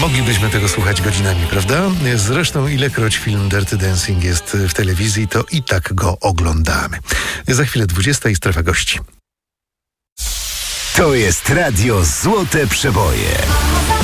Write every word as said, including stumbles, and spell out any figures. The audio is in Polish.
Moglibyśmy tego słuchać godzinami, prawda? Zresztą ilekroć film Dirty Dancing jest w telewizji, to i tak go oglądamy. Za chwilę dwudziesta i strefa gości. To jest radio Złote Przeboje.